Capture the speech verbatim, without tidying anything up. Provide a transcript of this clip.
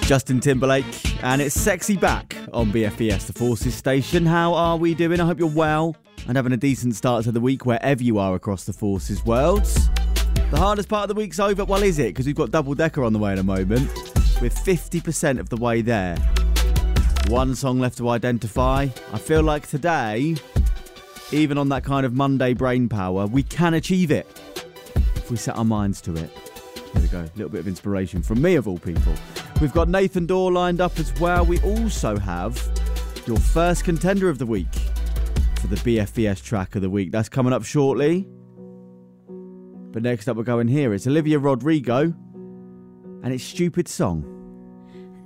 Justin Timberlake, and it's Sexy Back on B F E S, the Forces station. How are we doing? I hope you're well and having a decent start to the week wherever you are across the Forces world. The hardest part of the week's over. Well, is it? Because we've got Double Decker on the way in a moment. We're fifty percent of the way there. One song left to identify. I feel like today, even on that kind of Monday brain power, we can achieve it if we set our minds to it. There we go. A little bit of inspiration from me, of all people. We've got Nathan Dorr lined up as well. We also have your first contender of the week for the B F E S track of the week. That's coming up shortly. But next up, we're going here. It's Olivia Rodrigo, and it's Stupid Song.